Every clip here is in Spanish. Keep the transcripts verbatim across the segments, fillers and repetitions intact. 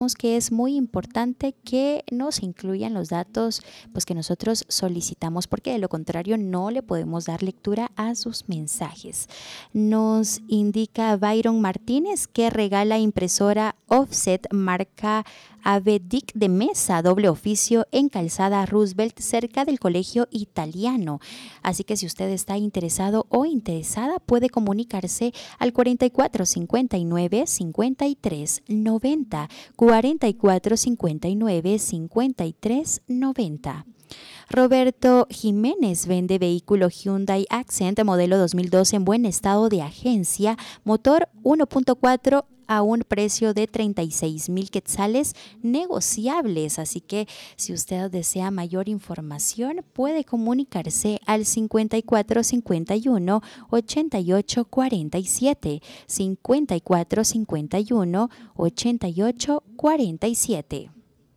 que es muy importante que nos incluyan los datos pues, que nosotros solicitamos, porque de lo contrario no le podemos dar lectura a sus mensajes. Nos indica Byron Martínez que regala impresora offset marca Avedic de mesa, doble oficio en Calzada Roosevelt, cerca del Colegio Italiano. Así que si usted está interesado o interesada, puede comunicarse al cuarenta y cuatro cincuenta y nueve cincuenta y tres noventa, cuarenta y cuatro cincuenta y nueve cincuenta y tres noventa. Roberto Jiménez vende vehículo Hyundai Accent modelo dos mil doce en buen estado de agencia, motor uno punto cuatro a un precio de treinta y seis mil quetzales negociables. Así que si usted desea mayor información, puede comunicarse al cincuenta y cuatro cincuenta y uno ochenta y ocho cuarenta y siete, cincuenta y cuatro cincuenta y uno ochenta y ocho cuarenta y siete.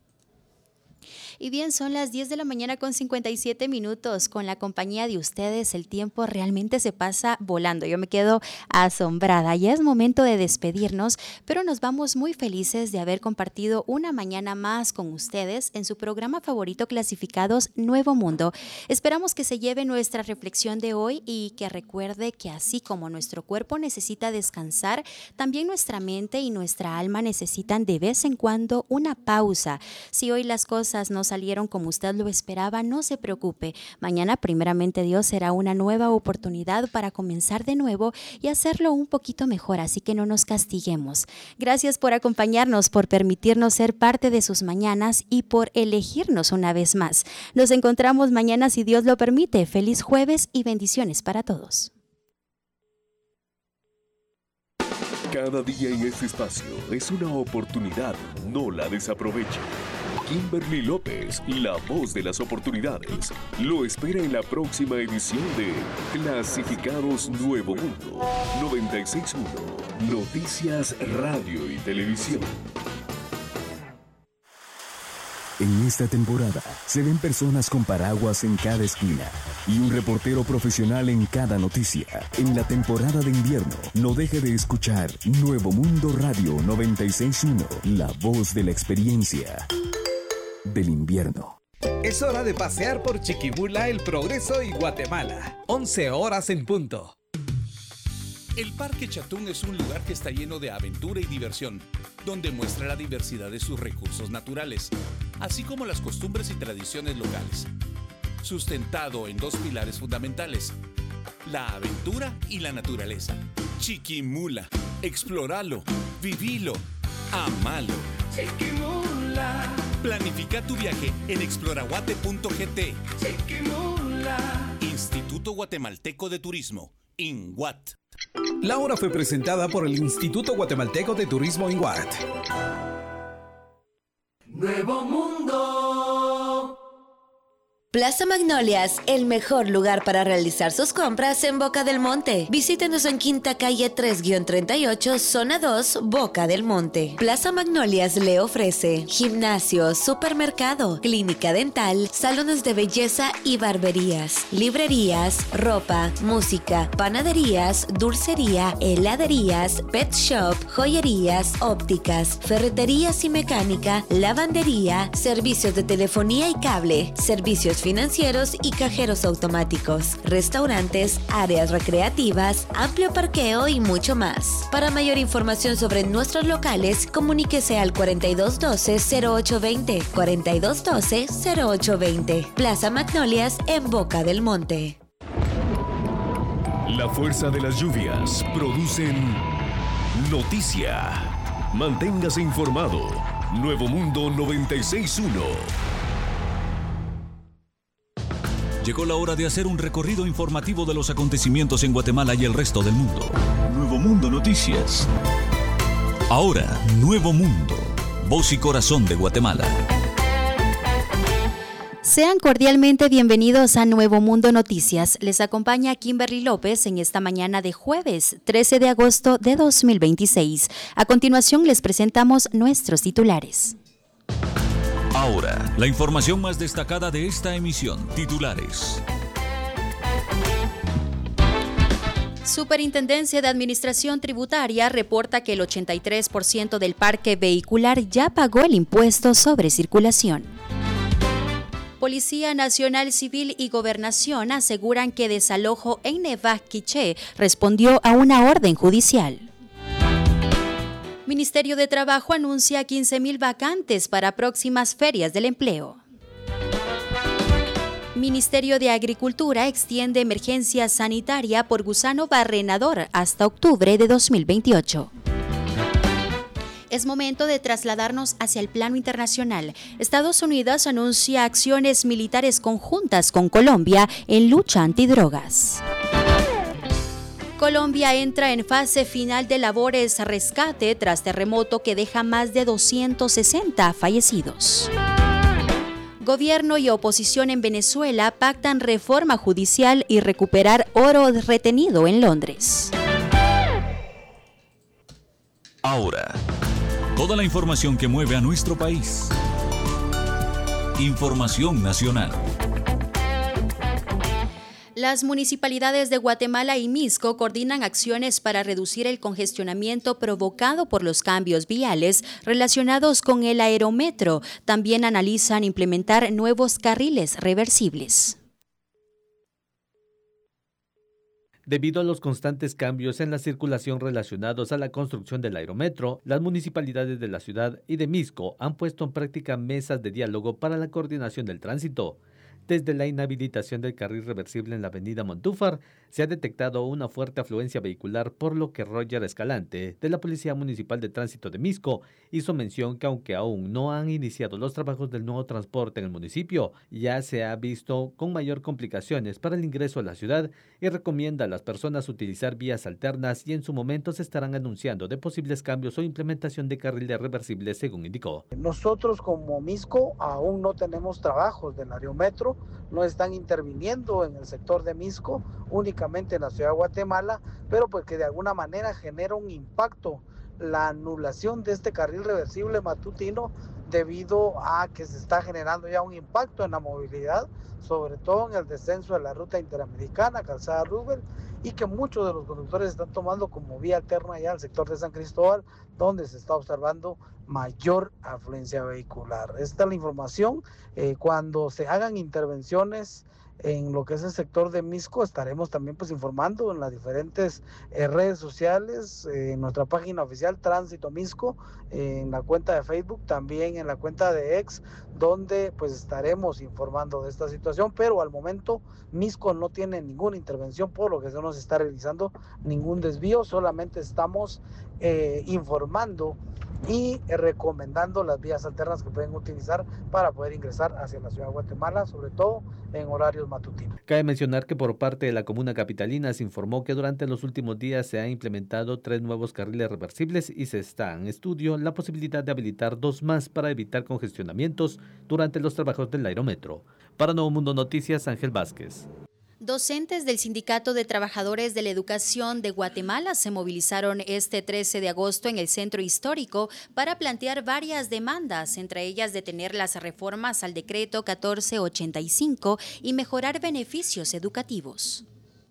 Y bien, son las diez de la mañana con cincuenta y siete minutos. Con la compañía de ustedes, el tiempo realmente se pasa volando. Yo me quedo asombrada. Ya es momento de despedirnos, pero nos vamos muy felices de haber compartido una mañana más con ustedes en su programa favorito Clasificados Nuevo Mundo. Esperamos que se lleve nuestra reflexión de hoy y que recuerde que así como nuestro cuerpo necesita descansar, también nuestra mente y nuestra alma necesitan de vez en cuando una pausa. Si hoy las cosas no salieron como usted lo esperaba, no se preocupe. Mañana, primeramente Dios, será una nueva oportunidad para comenzar de nuevo y hacerlo un poquito mejor, así que no nos castiguemos. Gracias por acompañarnos, por permitirnos ser parte de sus mañanas y por elegirnos una vez más. Nos encontramos mañana si Dios lo permite. Feliz jueves y bendiciones para todos. Cada día en este espacio es una oportunidad, no la desaproveche. Kimberly López, la voz de las oportunidades, lo espera en la próxima edición de Clasificados Nuevo Mundo noventa y seis punto uno, Noticias, Radio y Televisión. En esta temporada se ven personas con paraguas en cada esquina y un reportero profesional en cada noticia. En la temporada de invierno, no deje de escuchar Nuevo Mundo Radio noventa y seis punto uno, la voz de la experiencia del invierno. Es hora de pasear por Chiquimula, El Progreso y Guatemala. once horas en punto. El Parque Chatún es un lugar que está lleno de aventura y diversión, donde muestra la diversidad de sus recursos naturales, así como las costumbres y tradiciones locales. Sustentado en dos pilares fundamentales, la aventura y la naturaleza. Chiquimula, explóralo, vivilo, amalo. Chiquimula. Planifica tu viaje en exploraguate punto g t. Chiquimula. Instituto Guatemalteco de Turismo, INGUAT. La hora fue presentada por el Instituto Guatemalteco de Turismo INGUAT. Nuevo Mundo. Plaza Magnolias, el mejor lugar para realizar sus compras en Boca del Monte. Visítenos en Quinta Calle tres treinta y ocho, Zona dos, Boca del Monte. Plaza Magnolias le ofrece gimnasio, supermercado, clínica dental, salones de belleza y barberías, librerías, ropa, música, panaderías, dulcería, heladerías, pet shop, joyerías, ópticas, ferreterías y mecánica, lavandería, servicios de telefonía y cable, servicios financieros y cajeros automáticos, restaurantes, áreas recreativas, amplio parqueo y mucho más. Para mayor información sobre nuestros locales, comuníquese al cuarenta y dos doce, cero ocho veinte, cuarenta y dos doce, cero ocho veinte. Plaza Magnolias en Boca del Monte. La fuerza de las lluvias producen noticia. Manténgase informado. Nuevo Mundo noventa y seis punto uno. Llegó la hora de hacer un recorrido informativo de los acontecimientos en Guatemala y el resto del mundo. Nuevo Mundo Noticias. Ahora, Nuevo Mundo, voz y corazón de Guatemala. Sean cordialmente bienvenidos a Nuevo Mundo Noticias. Les acompaña Kimberly López en esta mañana de jueves trece de agosto de dos mil veintiséis. A continuación les presentamos nuestros titulares. Ahora, la información más destacada de esta emisión. Titulares. Superintendencia de Administración Tributaria reporta que el ochenta y tres por ciento del parque vehicular ya pagó el impuesto sobre circulación. Policía Nacional Civil y Gobernación aseguran que desalojo en Nevaquiché respondió a una orden judicial. Ministerio de Trabajo anuncia quince mil vacantes para próximas ferias del empleo. Ministerio de Agricultura extiende emergencia sanitaria por gusano barrenador hasta octubre de dos mil veintiocho. Es momento de trasladarnos hacia el plano internacional. Estados Unidos anuncia acciones militares conjuntas con Colombia en lucha antidrogas. Colombia entra en fase final de labores rescate tras terremoto que deja más de doscientos sesenta fallecidos. Gobierno y oposición en Venezuela pactan reforma judicial y recuperar oro retenido en Londres. Ahora, toda la información que mueve a nuestro país. Información nacional. Las municipalidades de Guatemala y Mixco coordinan acciones para reducir el congestionamiento provocado por los cambios viales relacionados con el aerometro. También analizan implementar nuevos carriles reversibles. Debido a los constantes cambios en la circulación relacionados a la construcción del aerometro, las municipalidades de la ciudad y de Mixco han puesto en práctica mesas de diálogo para la coordinación del tránsito. Desde la inhabilitación del carril reversible en la avenida Montúfar, se ha detectado una fuerte afluencia vehicular, por lo que Roger Escalante, de la Policía Municipal de Tránsito de Mixco, hizo mención que aunque aún no han iniciado los trabajos del nuevo transporte en el municipio, ya se ha visto con mayor complicaciones para el ingreso a la ciudad y recomienda a las personas utilizar vías alternas y en su momento se estarán anunciando de posibles cambios o implementación de carriles reversibles, según indicó. Nosotros como Mixco aún no tenemos trabajos del aerometro, no están interviniendo en el sector de Mixco, únicamente en la ciudad de Guatemala, pero pues que de alguna manera genera un impacto la anulación de este carril reversible matutino debido a que se está generando ya un impacto en la movilidad, sobre todo en el descenso de la ruta interamericana, Calzada Roosevelt, y que muchos de los conductores están tomando como vía alterna ya al sector de San Cristóbal, donde se está observando mayor afluencia vehicular. Esta es la información. Eh, cuando se hagan intervenciones en lo que es el sector de Mixco, estaremos también pues informando en las diferentes eh, redes sociales, eh, en nuestra página oficial Tránsito Mixco, eh, en la cuenta de Facebook, también en la cuenta de X, donde pues estaremos informando de esta situación, pero al momento Mixco no tiene ninguna intervención, por lo que no se está realizando ningún desvío, solamente estamos eh, informando y recomendando las vías alternas que pueden utilizar para poder ingresar hacia la ciudad de Guatemala, sobre todo en horarios matutinos. Cabe mencionar que por parte de la comuna capitalina se informó que durante los últimos días se han implementado tres nuevos carriles reversibles y se está en estudio la posibilidad de habilitar dos más para evitar congestionamientos durante los trabajos del aerometro. Para Nuevo Mundo Noticias, Ángel Vázquez. Docentes del Sindicato de Trabajadores de la Educación de Guatemala se movilizaron este trece de agosto en el Centro Histórico para plantear varias demandas, entre ellas detener las reformas al decreto catorce ochenta y cinco y mejorar beneficios educativos.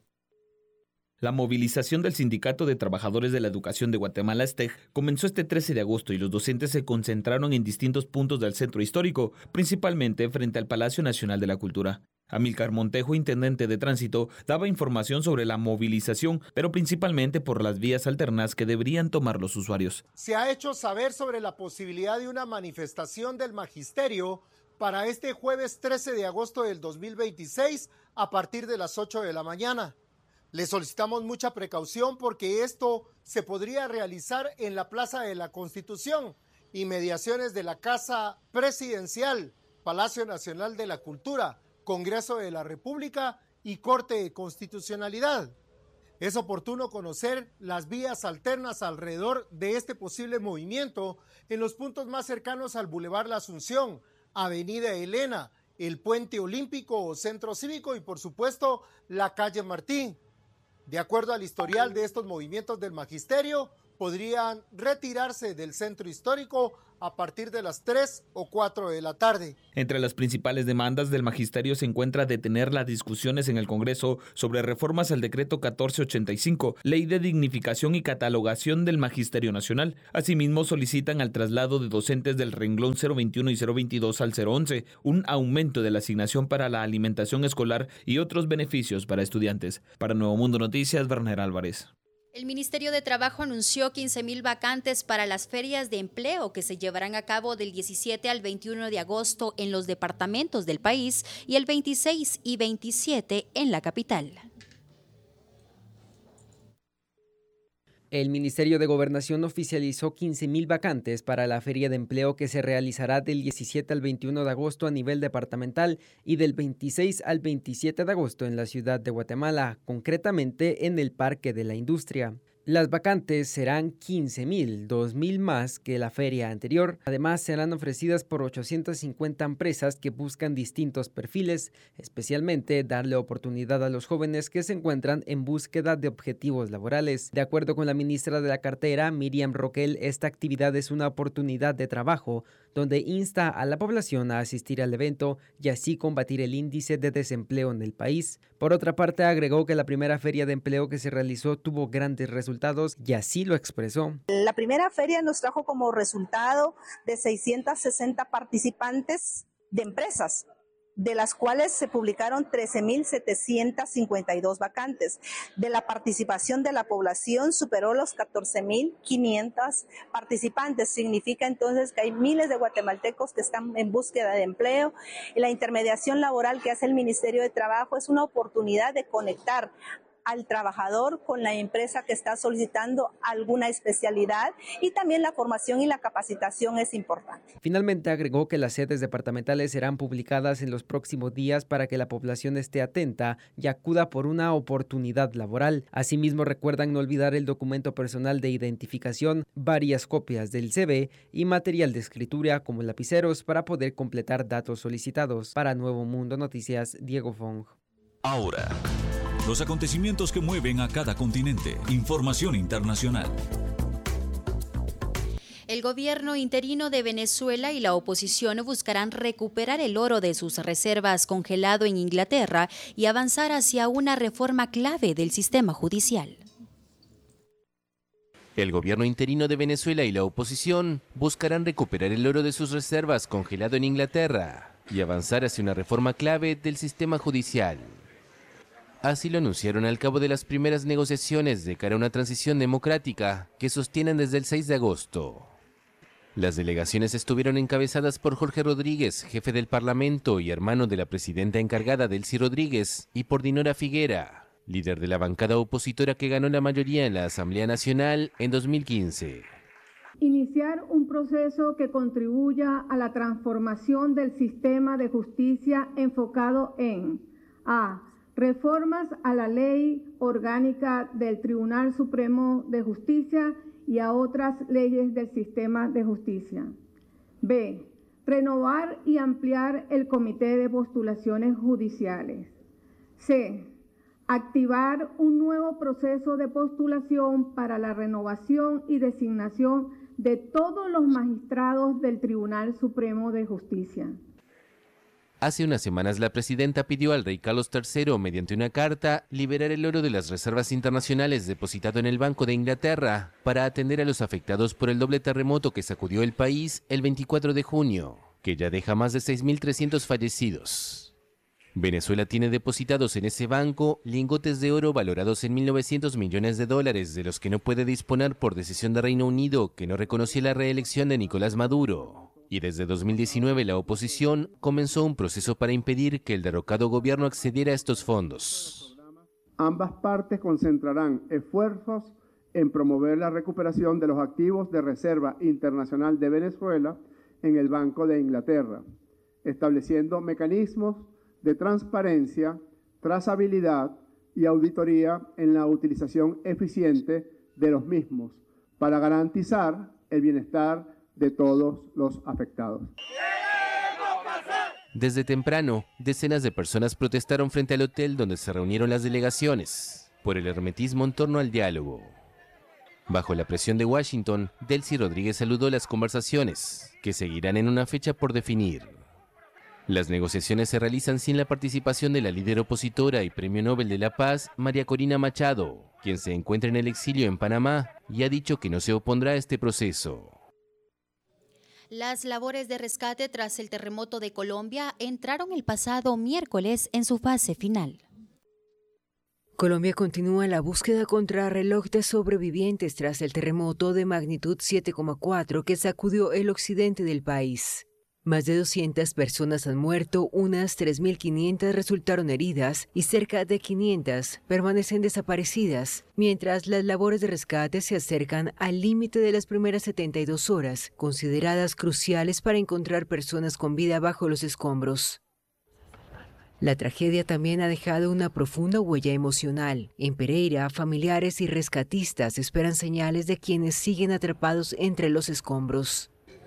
La movilización del Sindicato de Trabajadores de la Educación de Guatemala, S T E G, comenzó este trece de agosto y los docentes se concentraron en distintos puntos del Centro Histórico, principalmente frente al Palacio Nacional de la Cultura. Amílcar Montejo, intendente de Tránsito, daba información sobre la movilización, pero principalmente por las vías alternas que deberían tomar los usuarios. Se ha hecho saber sobre la posibilidad de una manifestación del magisterio para este jueves trece de agosto del dos mil veintiséis a partir de las ocho de la mañana. Le solicitamos mucha precaución porque esto se podría realizar en la Plaza de la Constitución, inmediaciones de la Casa Presidencial, Palacio Nacional de la Cultura, Congreso de la República y Corte de Constitucionalidad. Es oportuno conocer las vías alternas alrededor de este posible movimiento en los puntos más cercanos al Boulevard La Asunción, Avenida Elena, el Puente Olímpico o Centro Cívico y por supuesto la calle Martín. De acuerdo al historial de estos movimientos del magisterio, podrían retirarse del Centro Histórico a partir de las tres o cuatro de la tarde. Entre las principales demandas del magisterio se encuentra detener las discusiones en el Congreso sobre reformas al decreto catorce ochenta y cinco, ley de dignificación y catalogación del Magisterio Nacional. Asimismo, solicitan al traslado de docentes del renglón cero veintiuno y cero veintidós al cero once, un aumento de la asignación para la alimentación escolar y otros beneficios para estudiantes. Para Nuevo Mundo Noticias, Werner Álvarez. El Ministerio de Trabajo anunció quince mil vacantes para las ferias de empleo que se llevarán a cabo del diecisiete al veintiuno de agosto en los departamentos del país y el veintiséis y veintisiete en la capital. El Ministerio de Gobernación oficializó quince mil vacantes para la feria de empleo que se realizará del diecisiete al veintiuno de agosto a nivel departamental y del veintiséis al veintisiete de agosto en la ciudad de Guatemala, concretamente en el Parque de la Industria. Las vacantes serán quince mil, dos mil más que la feria anterior. Además, serán ofrecidas por ochocientas cincuenta empresas que buscan distintos perfiles, especialmente darle oportunidad a los jóvenes que se encuentran en búsqueda de objetivos laborales. De acuerdo con la ministra de la cartera, Miriam Roquel, esta actividad es una oportunidad de trabajo donde insta a la población a asistir al evento y así combatir el índice de desempleo en el país. Por otra parte, agregó que la primera feria de empleo que se realizó tuvo grandes resultados y así lo expresó. La primera feria nos trajo como resultado de seiscientos sesenta participantes de empresas, de las cuales se publicaron trece mil setecientas cincuenta y dos vacantes. De la participación de la población superó los catorce mil quinientos participantes. Significa entonces que hay miles de guatemaltecos que están en búsqueda de empleo. Y la intermediación laboral que hace el Ministerio de Trabajo es una oportunidad de conectar al trabajador con la empresa que está solicitando alguna especialidad, y también la formación y la capacitación es importante. Finalmente agregó que las sedes departamentales serán publicadas en los próximos días para que la población esté atenta y acuda por una oportunidad laboral. Asimismo, recuerdan no olvidar el documento personal de identificación, varias copias del C V y material de escritura como lapiceros para poder completar datos solicitados. Para Nuevo Mundo Noticias, Diego Fong. Ahora, los acontecimientos que mueven a cada continente. Información internacional. El gobierno interino de Venezuela y la oposición buscarán recuperar el oro de sus reservas congelado en Inglaterra y avanzar hacia una reforma clave del sistema judicial. El gobierno interino de Venezuela y la oposición buscarán recuperar el oro de sus reservas congelado en Inglaterra y avanzar hacia una reforma clave del sistema judicial. Así lo anunciaron al cabo de las primeras negociaciones de cara a una transición democrática que sostienen desde el seis de agosto. Las delegaciones estuvieron encabezadas por Jorge Rodríguez, jefe del Parlamento y hermano de la presidenta encargada Delcy Rodríguez, y por Dinora Figuera, líder de la bancada opositora que ganó la mayoría en la Asamblea Nacional en dos mil quince. Iniciar un proceso que contribuya a la transformación del sistema de justicia enfocado en a. Reformas a la ley orgánica del Tribunal Supremo de Justicia y a otras leyes del sistema de justicia. B. Renovar y ampliar el Comité de Postulaciones Judiciales. C. Activar un nuevo proceso de postulación para la renovación y designación de todos los magistrados del Tribunal Supremo de Justicia. Hace unas semanas la presidenta pidió al rey Carlos tercero, mediante una carta, liberar el oro de las reservas internacionales depositado en el Banco de Inglaterra para atender a los afectados por el doble terremoto que sacudió el país el veinticuatro de junio, que ya deja más de seis mil trescientos fallecidos. Venezuela tiene depositados en ese banco lingotes de oro valorados en mil novecientos millones de dólares, de los que no puede disponer por decisión de Reino Unido, que no reconoció la reelección de Nicolás Maduro. Y desde dos mil diecinueve la oposición comenzó un proceso para impedir que el derrocado gobierno accediera a estos fondos. Ambas partes concentrarán esfuerzos en promover la recuperación de los activos de Reserva Internacional de Venezuela en el Banco de Inglaterra, estableciendo mecanismos de transparencia, trazabilidad y auditoría en la utilización eficiente de los mismos para garantizar el bienestar de todos los afectados. Desde temprano, decenas de personas protestaron frente al hotel donde se reunieron las delegaciones por el hermetismo en torno al diálogo. Bajo la presión de Washington, Delcy Rodríguez saludó las conversaciones, que seguirán en una fecha por definir. Las negociaciones se realizan sin la participación de la líder opositora y Premio Nobel de la Paz, María Corina Machado, quien se encuentra en el exilio en Panamá y ha dicho que no se opondrá a este proceso. Las labores de rescate tras el terremoto de Colombia entraron el pasado miércoles en su fase final. Colombia continúa la búsqueda contrarreloj de sobrevivientes tras el terremoto de magnitud siete coma cuatro que sacudió el occidente del país. Más de doscientas personas han muerto, unas tres mil quinientas resultaron heridas y cerca de quinientas permanecen desaparecidas, mientras las labores de rescate se acercan al límite de las primeras setenta y dos horas, consideradas cruciales para encontrar personas con vida bajo los escombros. La tragedia también ha dejado una profunda huella emocional. En Pereira, familiares y rescatistas esperan señales de quienes siguen atrapados entre los escombros.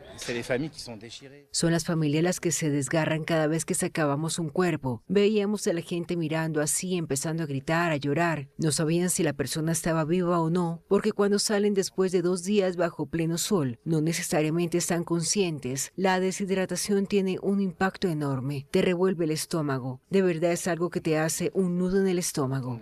Son las familias las que se desgarran cada vez que sacábamos un cuerpo. Veíamos a la gente mirando así, empezando a gritar, a llorar. No sabían si la persona estaba viva o no, porque cuando salen después de dos días bajo pleno sol, no necesariamente están conscientes. La deshidratación tiene un impacto enorme. Te revuelve el estómago. De verdad es algo que te hace un nudo en el estómago.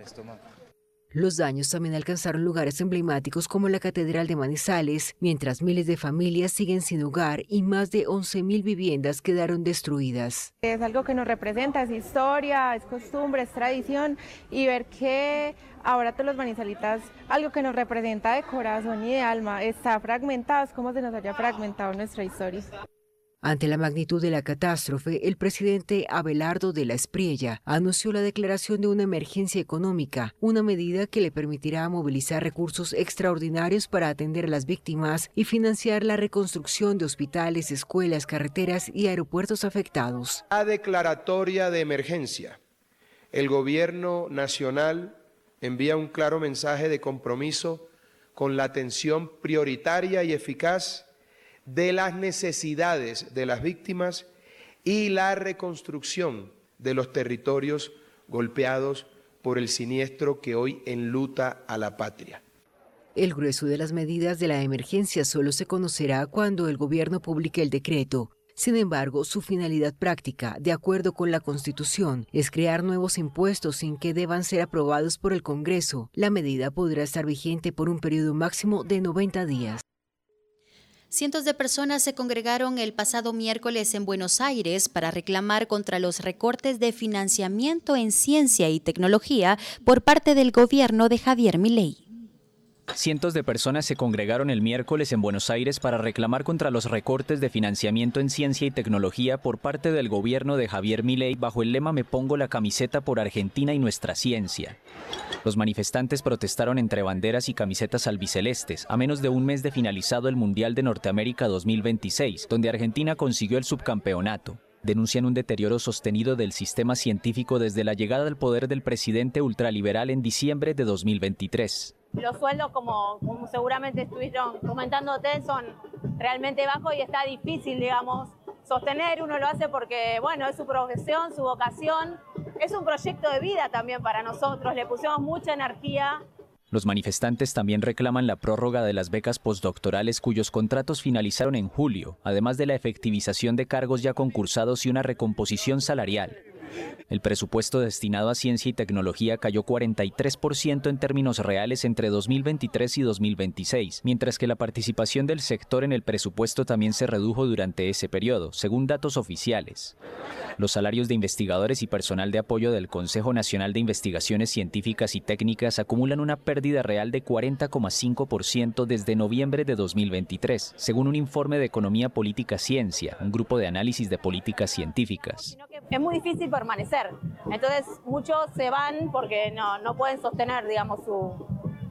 Los daños también alcanzaron lugares emblemáticos como la Catedral de Manizales, mientras miles de familias siguen sin hogar y más de once mil viviendas quedaron destruidas. Es algo que nos representa, es historia, es costumbre, es tradición, y ver que ahora todos los manizalitas, algo que nos representa de corazón y de alma, está fragmentado, es como se nos haya fragmentado nuestra historia. Ante la magnitud de la catástrofe, el presidente Abelardo de la Espriella anunció la declaración de una emergencia económica, una medida que le permitirá movilizar recursos extraordinarios para atender a las víctimas y financiar la reconstrucción de hospitales, escuelas, carreteras y aeropuertos afectados. La declaratoria de emergencia. El gobierno nacional envía un claro mensaje de compromiso con la atención prioritaria y eficaz de las necesidades de las víctimas y la reconstrucción de los territorios golpeados por el siniestro que hoy enluta a la patria. El grueso de las medidas de la emergencia solo se conocerá cuando el gobierno publique el decreto. Sin embargo, su finalidad práctica, de acuerdo con la Constitución, es crear nuevos impuestos sin que deban ser aprobados por el Congreso. La medida podrá estar vigente por un periodo máximo de noventa días. Cientos de personas se congregaron el pasado miércoles en Buenos Aires para reclamar contra los recortes de financiamiento en ciencia y tecnología por parte del gobierno de Javier Milei. Cientos de personas se congregaron el miércoles en Buenos Aires para reclamar contra los recortes de financiamiento en ciencia y tecnología por parte del gobierno de Javier Milei bajo el lema "Me pongo la camiseta por Argentina y nuestra ciencia". Los manifestantes protestaron entre banderas y camisetas albicelestes, a menos de un mes de finalizado el Mundial de Norteamérica dos mil veintiséis, donde Argentina consiguió el subcampeonato. Denuncian un deterioro sostenido del sistema científico desde la llegada al poder del presidente ultraliberal en diciembre de dos mil veintitrés. Los sueldos, como, como seguramente estuvieron comentándote, son realmente bajos y está difícil, digamos, sostener. Uno lo hace porque, bueno, es su profesión, su vocación. Es un proyecto de vida también para nosotros. Le pusimos mucha energía. Los manifestantes también reclaman la prórroga de las becas postdoctorales cuyos contratos finalizaron en julio, además de la efectivización de cargos ya concursados y una recomposición salarial. El presupuesto destinado a ciencia y tecnología cayó cuarenta y tres por ciento en términos reales entre dos mil veintitrés y dos mil veintiséis, mientras que la participación del sector en el presupuesto también se redujo durante ese periodo, según datos oficiales. Los salarios de investigadores y personal de apoyo del Consejo Nacional de Investigaciones Científicas y Técnicas acumulan una pérdida real de cuarenta coma cinco por ciento desde noviembre de dos mil veintitrés, según un informe de Economía Política Ciencia, un grupo de análisis de políticas científicas. Es muy difícil permanecer, entonces muchos se van porque no, no pueden sostener, digamos, su,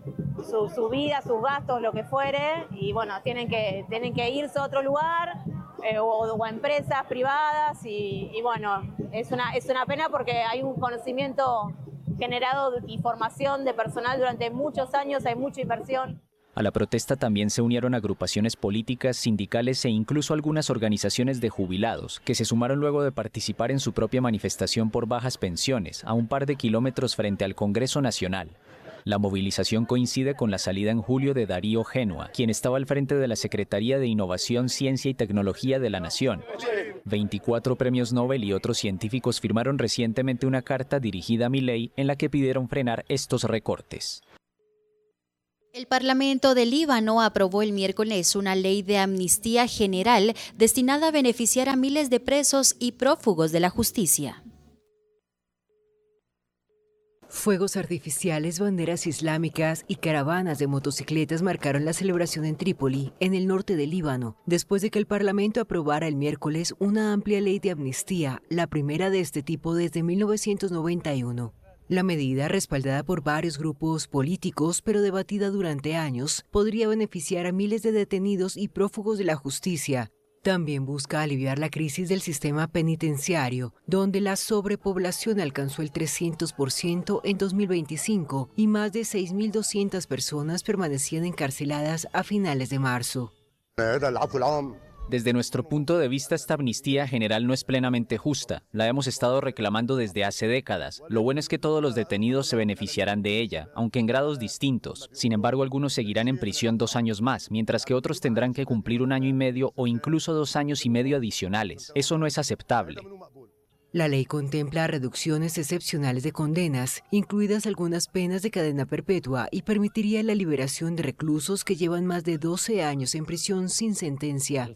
su, su vida, sus gastos, lo que fuere, y bueno, tienen que, tienen que irse a otro lugar eh, o, o a empresas privadas y, y bueno, es una, es una pena porque hay un conocimiento generado y formación de personal durante muchos años, hay mucha inversión. A la protesta también se unieron agrupaciones políticas, sindicales e incluso algunas organizaciones de jubilados, que se sumaron luego de participar en su propia manifestación por bajas pensiones, a un par de kilómetros frente al Congreso Nacional. La movilización coincide con la salida en julio de Darío Génua, quien estaba al frente de la Secretaría de Innovación, Ciencia y Tecnología de la Nación. veinticuatro premios Nobel y otros científicos firmaron recientemente una carta dirigida a Milei en la que pidieron frenar estos recortes. El Parlamento del Líbano aprobó el miércoles una ley de amnistía general destinada a beneficiar a miles de presos y prófugos de la justicia. Fuegos artificiales, banderas islámicas y caravanas de motocicletas marcaron la celebración en Trípoli, en el norte del Líbano, después de que el Parlamento aprobara el miércoles una amplia ley de amnistía, la primera de este tipo desde mil novecientos noventa y uno. La medida, respaldada por varios grupos políticos, pero debatida durante años, podría beneficiar a miles de detenidos y prófugos de la justicia. También busca aliviar la crisis del sistema penitenciario, donde la sobrepoblación alcanzó el trescientos por ciento en dos mil veinticinco y más de seis mil doscientas personas permanecían encarceladas a finales de marzo. Desde nuestro punto de vista, esta amnistía general no es plenamente justa. La hemos estado reclamando desde hace décadas. Lo bueno es que todos los detenidos se beneficiarán de ella, aunque en grados distintos. Sin embargo, algunos seguirán en prisión dos años más, mientras que otros tendrán que cumplir un año y medio o incluso dos años y medio adicionales. Eso no es aceptable. La ley contempla reducciones excepcionales de condenas, incluidas algunas penas de cadena perpetua, y permitiría la liberación de reclusos que llevan más de doce años en prisión sin sentencia.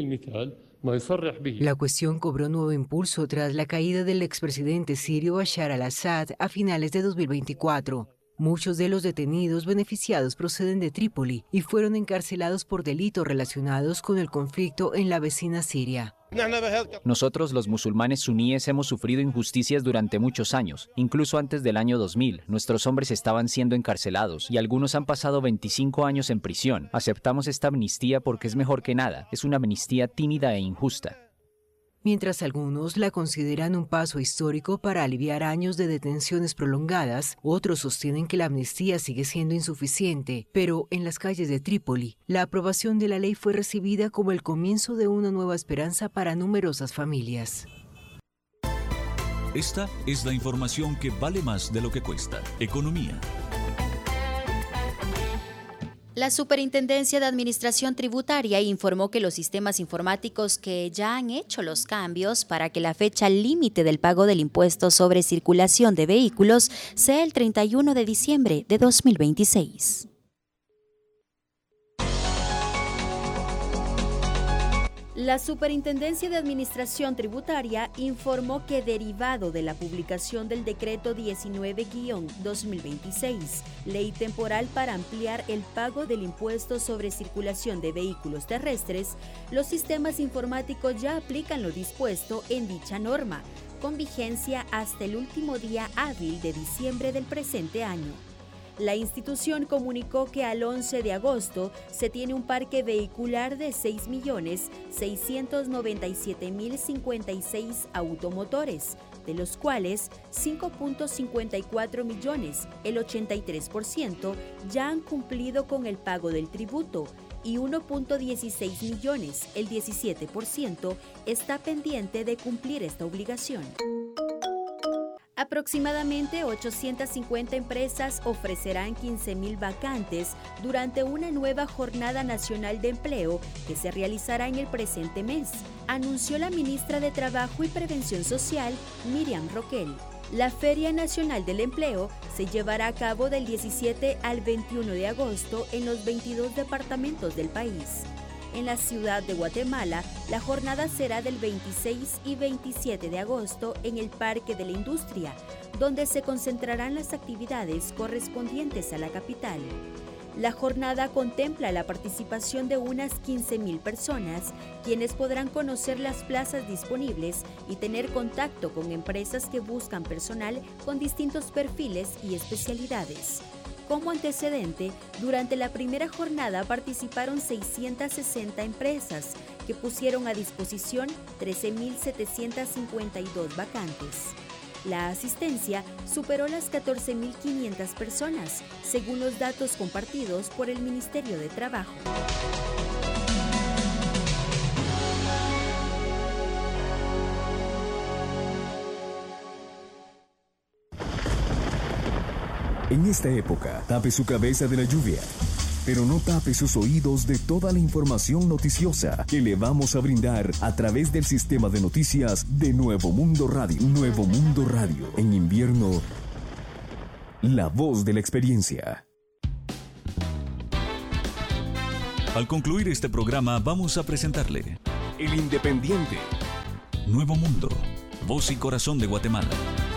La cuestión cobró nuevo impulso tras la caída del expresidente sirio Bashar al-Assad a finales de dos mil veinticuatro. Muchos de los detenidos beneficiados proceden de Trípoli y fueron encarcelados por delitos relacionados con el conflicto en la vecina Siria. Nosotros, los musulmanes suníes, hemos sufrido injusticias durante muchos años. Incluso antes del año dos mil, nuestros hombres estaban siendo encarcelados y algunos han pasado veinticinco años en prisión. Aceptamos esta amnistía porque es mejor que nada. Es una amnistía tímida e injusta. Mientras algunos la consideran un paso histórico para aliviar años de detenciones prolongadas, otros sostienen que la amnistía sigue siendo insuficiente, pero en las calles de Trípoli, la aprobación de la ley fue recibida como el comienzo de una nueva esperanza para numerosas familias. Esta es la información que vale más de lo que cuesta. Economía. La Superintendencia de Administración Tributaria informó que los sistemas informáticos que ya han hecho los cambios para que la fecha límite del pago del impuesto sobre circulación de vehículos sea el treinta y uno de diciembre de dos mil veintiséis. La Superintendencia de Administración Tributaria informó que, derivado de la publicación del Decreto diecinueve guión dos mil veintiséis, Ley Temporal para ampliar el pago del impuesto sobre circulación de vehículos terrestres, los sistemas informáticos ya aplican lo dispuesto en dicha norma, con vigencia hasta el último día hábil de diciembre del presente año. La institución comunicó que al once de agosto se tiene un parque vehicular de seis millones seiscientos noventa y siete mil cincuenta y seis automotores, de los cuales cinco punto cincuenta y cuatro millones, el ochenta y tres por ciento, ya han cumplido con el pago del tributo y uno punto dieciséis millones, el diecisiete por ciento, está pendiente de cumplir esta obligación. Aproximadamente ochocientas cincuenta empresas ofrecerán quince mil vacantes durante una nueva Jornada Nacional de Empleo que se realizará en el presente mes, anunció la ministra de Trabajo y Prevención Social, Miriam Roquel. La Feria Nacional del Empleo se llevará a cabo del diecisiete al veintiuno de agosto en los veintidós departamentos del país. En la ciudad de Guatemala, la jornada será del veintiséis y veintisiete de agosto en el Parque de la Industria, donde se concentrarán las actividades correspondientes a la capital. La jornada contempla la participación de unas quince mil personas, quienes podrán conocer las plazas disponibles y tener contacto con empresas que buscan personal con distintos perfiles y especialidades. Como antecedente, durante la primera jornada participaron seiscientas sesenta empresas que pusieron a disposición trece mil setecientas cincuenta y dos vacantes. La asistencia superó las catorce mil quinientas personas, según los datos compartidos por el Ministerio de Trabajo. En esta época, tape su cabeza de la lluvia, pero no tape sus oídos de toda la información noticiosa que le vamos a brindar a través del sistema de noticias de Nuevo Mundo Radio. Nuevo Mundo Radio. En invierno, la voz de la experiencia. Al concluir este programa, vamos a presentarle El Independiente. Nuevo Mundo, voz y corazón de Guatemala.